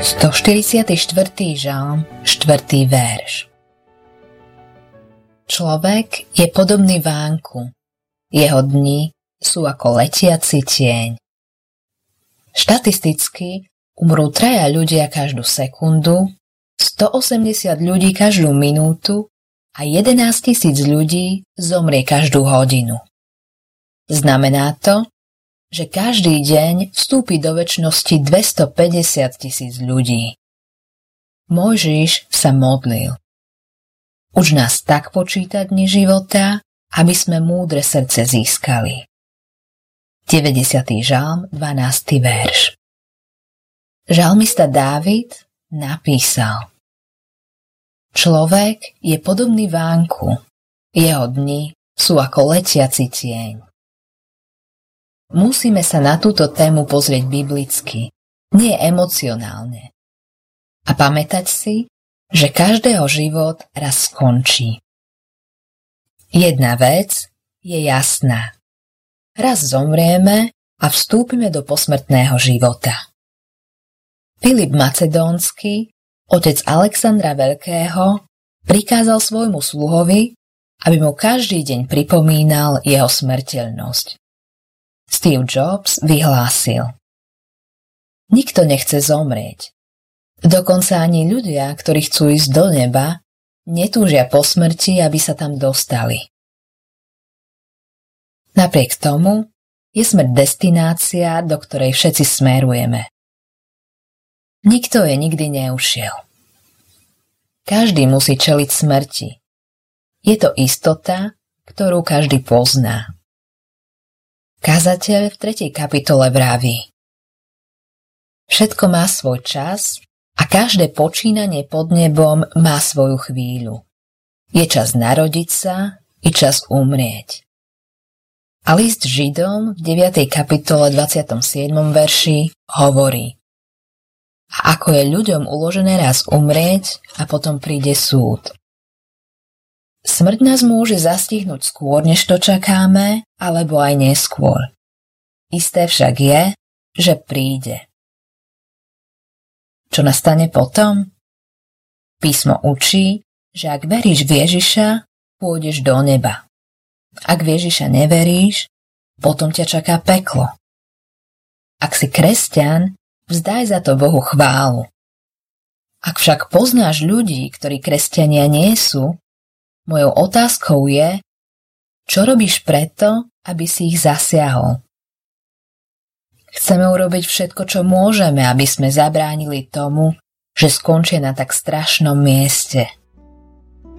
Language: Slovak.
144. žalm, 4. verš. Človek je podobný vánku, jeho dni sú ako letiaci tieň. Štatisticky umrú 3 ľudia každú sekundu, 180 ľudí každú minútu a 11 000 ľudí zomrie každú hodinu. Znamená to, že každý deň vstúpi do večnosti 250 000 ľudí. Mojžiš sa modlil. Uč nás tak počítať dni života, aby sme múdre srdce získali. 90. žalm, 12. verš. Žalmista Dávid napísal: Človek je podobný vánku, jeho dni sú ako letiaci tieň. Musíme sa na túto tému pozrieť biblicky, nie emocionálne. A pamätať si, že každého život raz skončí. Jedna vec je jasná. Raz zomrieme a vstúpime do posmrtného života. Filip Macedónsky, otec Alexandra Veľkého, prikázal svojmu sluhovi, aby mu každý deň pripomínal jeho smrteľnosť. Steve Jobs vyhlásil: Nikto nechce zomrieť. Dokonca ani ľudia, ktorí chcú ísť do neba, netúžia po smrti, aby sa tam dostali. Napriek tomu je smrť destinácia, do ktorej všetci smerujeme. Nikto jej nikdy neušiel. Každý musí čeliť smrti. Je to istota, ktorú každý pozná. Kazateľ v 3. kapitole vraví: Všetko má svoj čas a každé počínanie pod nebom má svoju chvíľu. Je čas narodiť sa i čas umrieť. A list Židom v 9. kapitole 27. verši hovorí: A ako je ľuďom uložené raz umrieť a potom príde súd. Smrť nás môže zastihnúť skôr, než to čakáme, alebo aj neskôr. Isté však je, že príde. Čo nastane potom? Písmo učí, že ak veríš v Ježiša, pôjdeš do neba. Ak v Ježiša neveríš, potom ťa čaká peklo. Ak si kresťan, vzdaj za to Bohu chválu. Ak však poznáš ľudí, ktorí kresťania nie sú, mojou otázkou je, čo robíš preto, aby si ich zasiahol? Chceme urobiť všetko, čo môžeme, aby sme zabránili tomu, že skončia na tak strašnom mieste.